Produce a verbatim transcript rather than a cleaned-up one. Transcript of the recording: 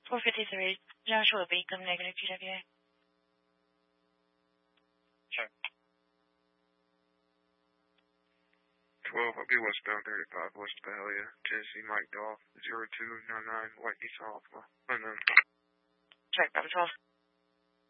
four fifty-three, Joshua Beacom, negative G W A. Check. twelve, I'll be westbound thirty-five, west of Dahlia, Tennessee, Mike Dolph, zero two nine nine, White Nissan Alpha, unknown. Check, I'm twelve.